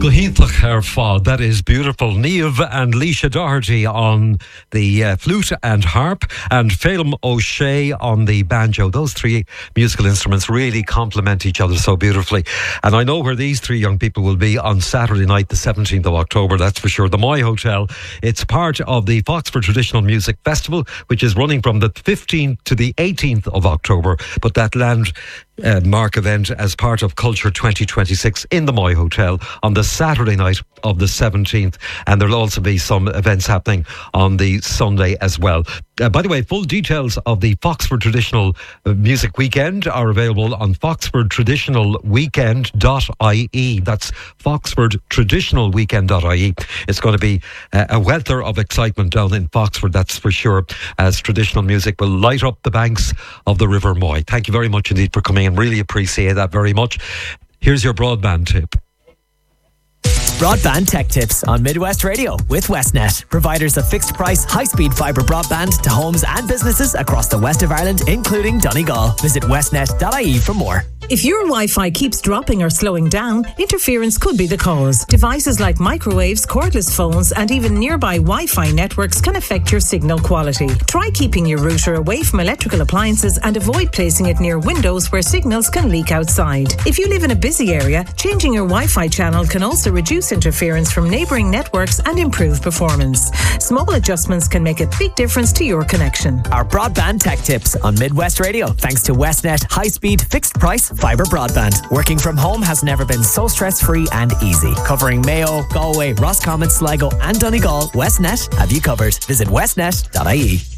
Gohintach ar fád. That is beautiful. Niamh and Leisha Doherty on the flute and harp, and Phelim O'Shea on the banjo. Those three musical instruments really complement each other so beautifully. And I know where these three young people will be on Saturday night, the 17th of October, that's for sure. The Moy Hotel. It's part of the Foxford Traditional Music Festival, which is running from the 15th to the 18th of October. But that landmark event as part of Culture 2026 in the Moy Hotel on the Saturday night of the 17th, and there'll also be some events happening on the Sunday as well. By the way, full details of the Foxford Traditional Music Weekend are available on foxfordtraditionalweekend.ie. That's foxfordtraditionalweekend.ie. It's going to be a welter of excitement down in Foxford, that's for sure, as traditional music will light up the banks of the River Moy. Thank you very much indeed for coming in. Really appreciate that very much. Here's your broadband tip. Broadband Tech Tips on Midwest Radio with Westnet, providers of fixed price, high-speed fibre broadband to homes and businesses across the west of Ireland, including Donegal. Visit westnet.ie for more. If your Wi-Fi keeps dropping or slowing down, interference could be the cause. Devices like microwaves, cordless phones, and even nearby Wi-Fi networks can affect your signal quality. Try keeping your router away from electrical appliances and avoid placing it near windows where signals can leak outside. If you live in a busy area, changing your Wi-Fi channel can also reduce interference from neighbouring networks and improve performance. Small adjustments can make a big difference to your connection. Our Broadband Tech Tips on Midwest Radio, thanks to Westnet high-speed fixed price fibre broadband. Working from home has never been so stress-free and easy. Covering Mayo, Galway, Roscommon, Sligo and Donegal, Westnet have you covered. Visit westnet.ie.